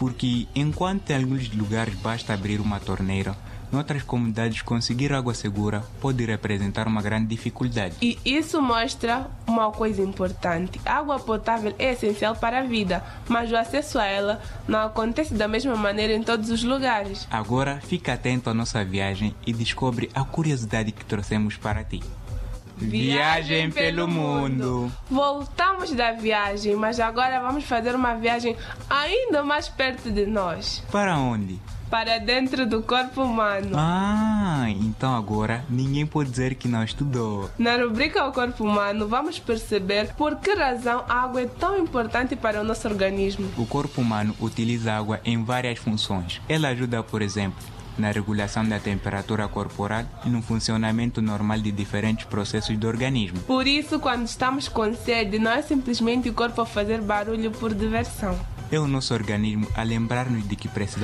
porque enquanto em alguns lugares basta abrir uma torneira, noutras comunidades conseguir água segura pode representar uma grande dificuldade. E isso mostra uma coisa importante. A água potável é essencial para a vida, mas o acesso a ela não acontece da mesma maneira em todos os lugares. Agora fica atento à nossa viagem e descobre a curiosidade que trouxemos para ti. Viagem pelo mundo. Voltamos da viagem, mas agora vamos fazer uma viagem ainda mais perto de nós. Para onde? Para dentro do corpo humano. Então agora ninguém pode dizer que não estudou. Na rubrica O Corpo Humano, vamos perceber por que razão a água é tão importante para o nosso organismo. O corpo humano utiliza a água em várias funções. Ela ajuda, por exemplo, na regulação da temperatura corporal e no funcionamento normal de diferentes processos do organismo. Por isso, quando estamos com sede, não é simplesmente o corpo a fazer barulho por diversão. É o nosso organismo a lembrar-nos de que precisamos